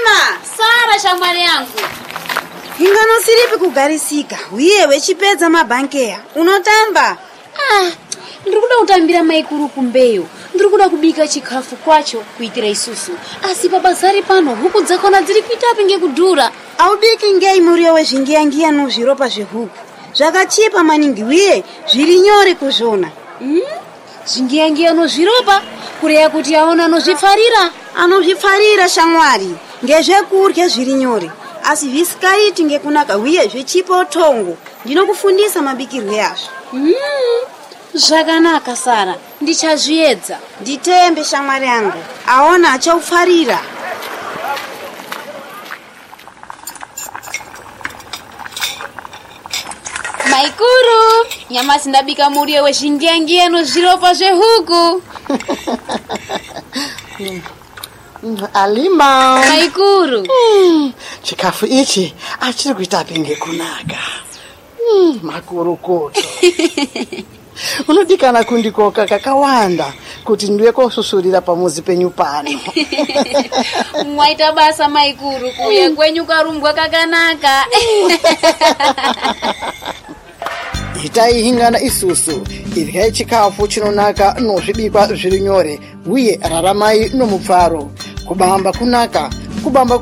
Halima! Sara shamwari yangu. Ingano siripi kugarisika. Uye wechipedza mabankeya. Unotamba? Ndikuda kutambira maikuru kumbeyo. Ndikuda kubika chikafu kwacho kuitira isusu. Asi babazari pano huku dzakona dziri kuita pinge kudhura. Aubiki ngei muriyo wezvingiyangiya nozviropa zvehuku. Zvakachipa maningi uye zviri nyore kuzvona. Zvingiyangiya nozviropa kureya kuti aona nozvifarira. Anozvifarira shamwari. Ngezvekurya zviri nyore. Asi visikaiti ngekunaka uye zvichipa utongo. Ndinokufundisa mabikirwe azvo. Zvakanaka Sara, ndichazviedza. Nditembe shamwari yangu. Aona achaufarira. Maikuru, nyamasi ndabika muriyo wezvingiyangiya nozviropa zvehuku. Halima. Maikuru. Chikafu ichi achiri kuita pinge kunaka. Makurukuto. Unodikana kundikoka kakawanda kuti ndiwe kosusurira pamuzi penyu pano. Mwaita basa maikuru kuya kwenyu karumbwa kakanaka. Itai hingana isusu iryai chikafu chinonaka nozvibikwa zviri nyore uye raramai nomupfaro. Kubamba kunaka, kubamba